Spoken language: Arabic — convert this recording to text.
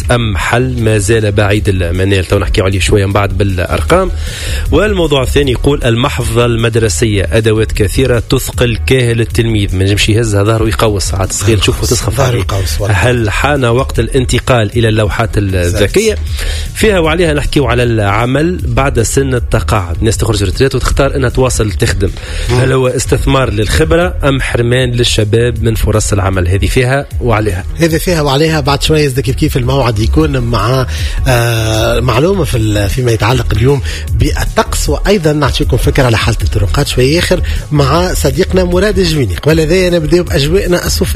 بس أم حل ما زال بعيد المنال؟ تو نحكي عليه شوية من بعد بالأرقام. والموضوع الثاني يقول المحفظة المدرسية أدوات كثيرة تثقل كاهل التلميذ، ما نجمش يهزها ظهره ويقوس ساعات صغير تشوفه تسخف عليه. هل حان وقت الانتقال إلى اللوحات الذكية؟ فيها وعليها نحكيو على العمل بعد سن التقاعد، الناس تخرج ريتريت وتختار أنها تواصل تخدم، هل هو استثمار للخبرة أم حرمان للشباب من فرص العمل؟ هذه فيها وعليها، هذه فيها وعليها. بعد شوية كيف الموعد يكون مع معلومة فيما يتعلق اليوم بالطقس، وأيضا نعطيكم فكرة على حالة الطرقات شوية آخر مع صديقنا مراد الجويني. قبل ذي نبدأ بأجواءنا الصوفية.